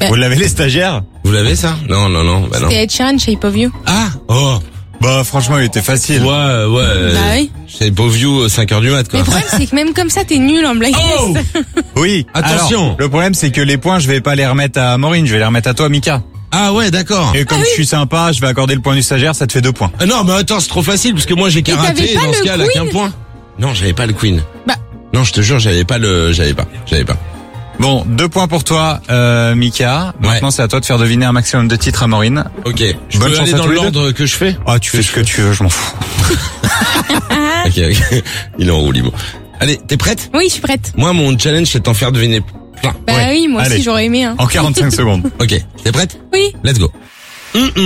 Vous l'avez les stagiaires? Vous l'avez ça? Non. Bah non. C'était Ed Sheeran, Shape of You. Ah, oh. Bah franchement il était facile. Ouais. Bah oui. C'est beau view 5h du mat, quoi. Le problème, c'est que même comme ça, t'es nul en blind Oh! test. Oui. Attention. Alors, le problème c'est que les points je vais pas les remettre à Maureen, je vais les remettre à toi Mika. Ah ouais, d'accord. Et comme je suis sympa, je vais accorder le point du stagiaire, ça te fait 2 points. Ah non, mais attends, c'est trop facile, parce que moi j'ai qu'à t'avais rater, et pas dans ce le cas, elle a qu'un Queen? point. Non, j'avais pas le Queen. Bah. Non, je te jure, j'avais pas. Bon, 2 points pour toi, Mika. Ouais. Maintenant, c'est à toi de faire deviner un maximum de titres à Maureen. Ok. Je Bonne peux chance aller à dans tous les deux. l'ordre que je fais? Ah, tu fais ce que tu veux, je m'en fous. Ok. Il est en roue libre. Allez, t'es prête? Oui, je suis prête. Moi, mon challenge, c'est de t'en faire deviner plein. Bah oui, moi Allez. aussi, j'aurais aimé, hein. En 45 secondes. Ok. T'es prête? Oui. Let's go.